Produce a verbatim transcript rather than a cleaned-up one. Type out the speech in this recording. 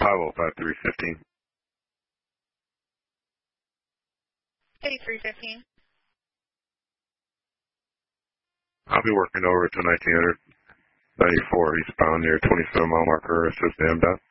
Pavo five three fifteen. eighty-three fifteen. I'll be working over to nineteen ninety-four eastbound near twenty-seven mile marker. It says damn dot.